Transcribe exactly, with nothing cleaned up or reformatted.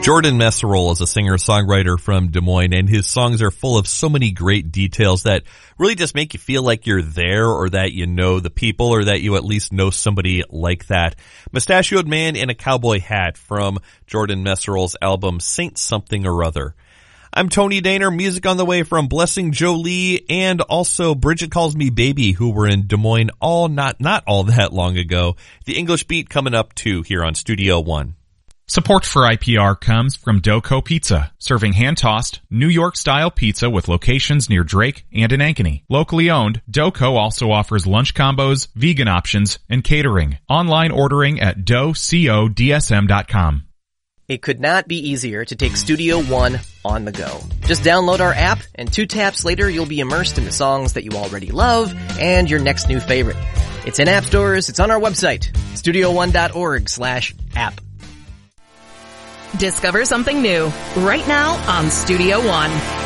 Jordan Messerol is a singer-songwriter from Des Moines, and his songs are full of so many great details that really just make you feel like you're there, or that you know the people, or that you at least know somebody like that. Mustachioed Man in a Cowboy Hat from Jordan Messerol's album Saint Something or Other. I'm Tony Daner, music on the way from Blessing Jolie and also Bridget Calls Me Baby, who were in Des Moines all not, not all that long ago. The English Beat coming up too here on Studio One. Support for I P R comes from Doco Pizza, serving hand-tossed, New York-style pizza with locations near Drake and in Ankeny. Locally owned, Doco also offers lunch combos, vegan options, and catering. Online ordering at doco d s m dot com. It could not be easier to take Studio One on the go. Just download our app, and two taps later you'll be immersed in the songs that you already love and your next new favorite. It's in app stores, it's on our website, studio one dot org slash app. Discover something new right now on Studio One.